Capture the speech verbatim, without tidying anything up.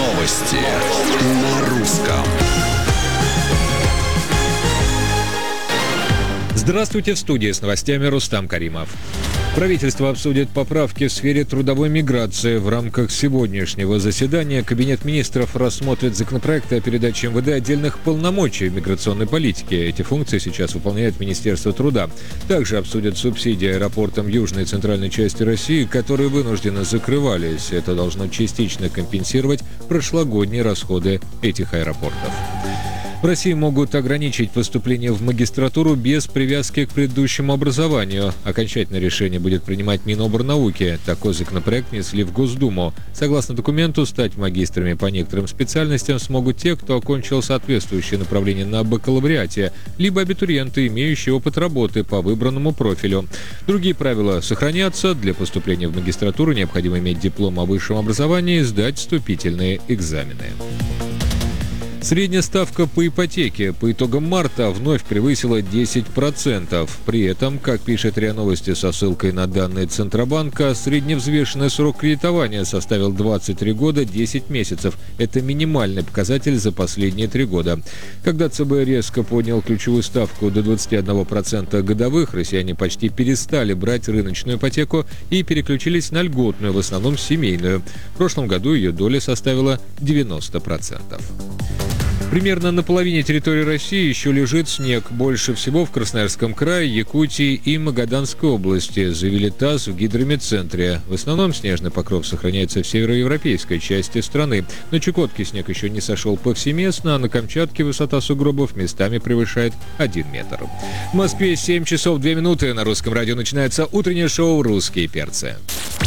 Новости на русском. Здравствуйте, в студии с новостями Рустам Каримов. Правительство обсудит поправки в сфере трудовой миграции. В рамках сегодняшнего заседания Кабинет министров рассмотрит законопроекты о передаче эм вэ дэ отдельных полномочий в миграционной политике. Эти функции сейчас выполняет Министерство труда. Также обсудят субсидии аэропортам южной и центральной части России, которые вынужденно закрывались. Это должно частично компенсировать прошлогодние расходы этих аэропортов. В России могут ограничить поступление в магистратуру без привязки к предыдущему образованию. Окончательное решение будет принимать Миноборнауки. Такой законопроект внесли в Госдуму. Согласно документу, стать магистрами по некоторым специальностям смогут те, кто окончил соответствующее направление на бакалавриате, либо абитуриенты, имеющие опыт работы по выбранному профилю. Другие правила сохранятся. Для поступления в магистратуру необходимо иметь диплом о высшем образовании и сдать вступительные экзамены. Средняя ставка по ипотеке по итогам марта вновь превысила десять процентов. При этом, как пишет РИА Новости со ссылкой на данные Центробанка, средневзвешенный срок кредитования составил двадцать три года десять месяцев. Это минимальный показатель за последние три года. Когда ЦБ резко поднял ключевую ставку до двадцати одного процента годовых, россияне почти перестали брать рыночную ипотеку и переключились на льготную, в основном семейную. В прошлом году ее доля составила девяносто процентов. Примерно на половине территории России еще лежит снег. Больше всего в Красноярском крае, Якутии и Магаданской области, заявили ТАСС в гидрометцентре. В основном снежный покров сохраняется в североевропейской части страны. На Чукотке снег еще не сошел повсеместно, а на Камчатке высота сугробов местами превышает один метр. В Москве семь часов две минуты. На Русском радио начинается утреннее шоу «Русские перцы».